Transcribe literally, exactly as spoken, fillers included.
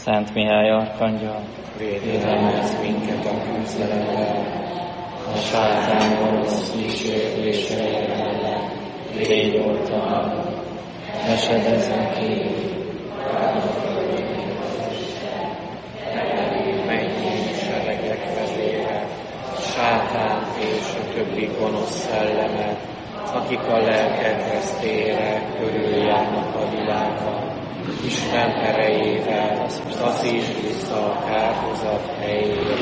Szent Mihály arkangyal, védelmezz minket a küzdelemben, a sátán gonosz kísértései ellen, légy oltalma, esedezzen ki, mennyi seregek vezére, sátán és a többi gonosz szellemek, akik a lelkek vesztére körüljárnak a világban, Isten erejével taszíts vissza a kárhozat helyére.